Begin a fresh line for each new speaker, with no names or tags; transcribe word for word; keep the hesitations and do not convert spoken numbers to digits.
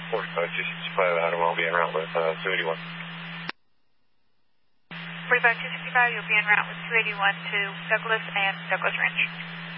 forty-five two sixty-five, Adam, I'll be en route with uh, two eighty-one.
forty-five two sixty-five, you'll be en route with two eighty-one to Douglas and Douglas Ranch.